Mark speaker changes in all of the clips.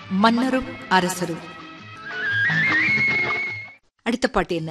Speaker 1: மன்னரும் அரசரும். அடுத்த பாட்டு என்ன?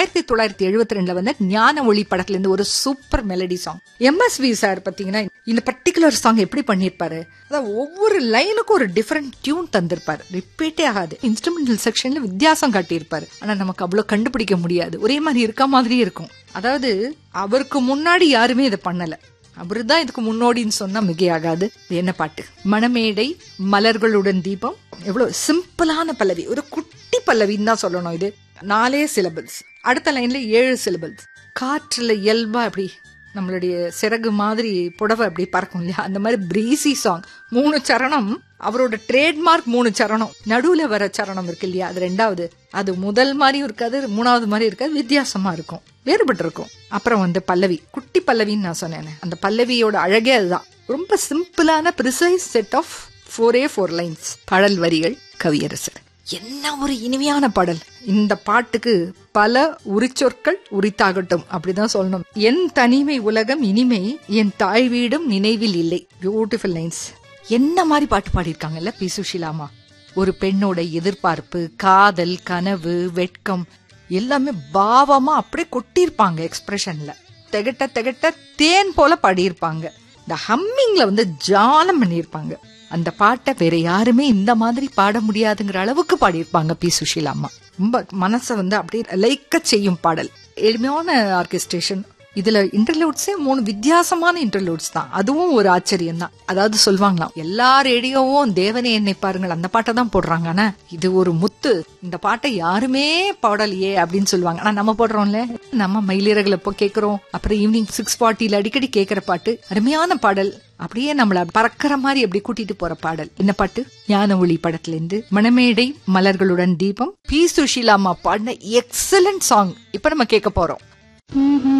Speaker 1: 1972 வந்த ஞான ஒளி படத்துல இருந்து ஒரு super melody song. MSV sir பாத்தீங்கன்னா இந்த பர்டிகுலர் சாங் எப்படி பண்ணிருப்பாரு, அதாவது ஒவ்வொரு லைனுக்கும் ஒரு டிஃபரெண்ட் டியூன் தந்திருப்பாரு, ரிப்பீட்டே ஆகாது. இன்ஸ்ட்ருமெண்டல் செக்ஷன்ல வித்தியாசம் காட்டியிருப்பாரு, ஆனா நமக்கு அவ்வளவு கண்டுபிடிக்க முடியாது, ஒரே மாதிரி இருக்க மாதிரியே இருக்கும். அதாவது அவருக்கு முன்னாடி யாருமே இதை பண்ணல, அவருதான் இதுக்கு முன்னோடின்னு சொன்னா மிகையாகாது. என்ன பாட்டு? மணமேடை மலர்களுடன் தீபம். எவ்வளவு சிம்பிளான பல்லவி, ஒரு குட்டி பல்லவின்னு தான் சொல்லணும். இது 4 சிலபிள்ஸ், அடுத்த லைன்ல 7 சிலபிள்ஸ். காற்றுல இயல்பா அப்படி நம்மளுடைய சிறகு மாதிரி புடவை அப்படி பறக்கும் இல்லையா, அந்த மாதிரி பிரீசி சாங். 3 சரணம், அவரோட ட்ரேட்மார்க் 3 சரணம். நடுவுல வர சரணம் இருக்கு இல்லையா, அது 2வது. அது முதல் மாதிரியும் இருக்காது, 3வது மாதிரி இருக்காது, வித்தியாசமா இருக்கும், வேறுபட்டு இருக்கும். அப்புறம் வந்து பல்லவி, குட்டி பல்லவின்னு நான் சொன்னேன். அந்த பல்லவியோட அழகே அதுதான். ரொம்ப சிம்பிளான ப்ரிசைஸ் செட் ஆஃப் 4 லைன்ஸ். பாடல் வரிகள் கவியரசர். என்ன ஒரு இனிமையான பாடல். இந்த பாட்டுக்கு பல உரிச்சொற்கள் உரித்தாகட்டும் அப்படிதான் சொல்லணும். என் தனிமை உலகம் இனிமை, என் தாய் வீடும் நினைவில் இல்லை. Beautiful lines. என்ன மாதிரி பாட்டு பாடியிருக்காங்கல்ல பி. சுஷீலாமா. ஒரு பெண்ணோட எதிர்பார்ப்பு, காதல், கனவு, வெட்கம் எல்லாமே பாவமா அப்படியே கொட்டியிருப்பாங்க. எக்ஸ்பிரஷன்ல திகட்ட திகட்ட தேன் போல பாடியிருப்பாங்க. இந்த ஹம்மிங்ல வந்து ஜாலம் பண்ணியிருப்பாங்க. அந்த பாட்டை வேற யாருமே இந்த மாதிரி பாட முடியாதுங்கிற அளவுக்கு பாடியிருப்பாங்க பி. சுஷீலாமா. ரொம்ப மனசை வந்து அப்படியே லைக்க செய்யும் பாடல். எளிமையான ஆர்கெஸ்ட்ரேஷன். இதுல இன்டர்லூட்ஸே 3 வித்தியாசமான இன்டர்லூட்ஸ் தான். அதுவும் ஒரு ஆச்சரியம் தான். அதாவது சொல்வாங்களாம், எல்லா ரேடியோவும் தேவனே என்னை பாருங்கள் அந்த பாட்டை தான் போடுறாங்க, ஆனா இது ஒரு முத்து, இந்த பாட்டை யாருமே பாடலையே அப்படின்னு சொல்லுவாங்க. ஆனா நம்ம போடுறோம்ல, நம்ம மயிலிறகுல இப்போ கேட்கிறோம். அப்புறம் ஈவினிங் 6:40 அடிக்கடி கேட்கிற பாட்டு, அருமையான பாடல். அப்படியே நம்மள பறக்கிற மாதிரி அப்படி கூட்டிட்டு போற பாடல். என்ன பாட்டு? ஞான ஒளி படத்துல இருந்து மணமேடை மலர்களுடன் தீபம். பி. சுஷீலாமா பாடின எக்ஸலன்ட் சாங் இப்ப நம்ம கேட்க போறோம்.